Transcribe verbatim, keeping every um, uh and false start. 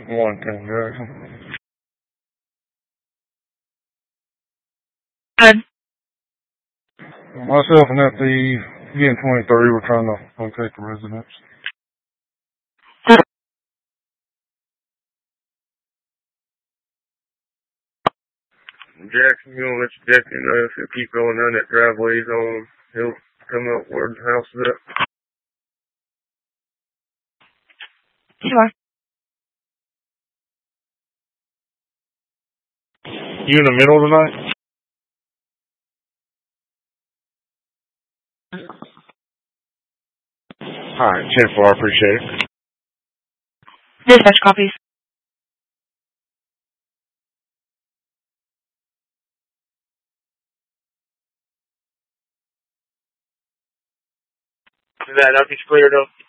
one ten Jackson. Good. Myself and F D N twenty-three were trying to locate the residence. Jackson, you want to let your deputy know if he'll keep going down that driveway he's on. He'll come up where the house is at. Sure. You in the middle tonight? Alright, ten four, I appreciate it. Dispatch copies. Is that up? He's cleared up.